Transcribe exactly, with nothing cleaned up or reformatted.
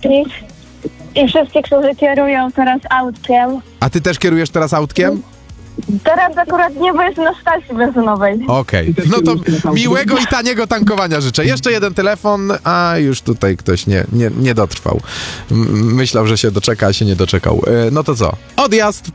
wszystkich i wszystkich, którzy kierują teraz autkiem. A ty też kierujesz teraz autkiem? Teraz akurat nie, bo jest na stacji benzynowej. Okej, okay. No to miłego i taniego tankowania życzę. Jeszcze jeden telefon, a już tutaj ktoś nie, nie, nie dotrwał. M- myślał, że się doczeka, a się nie doczekał. E, no to co? Odjazd!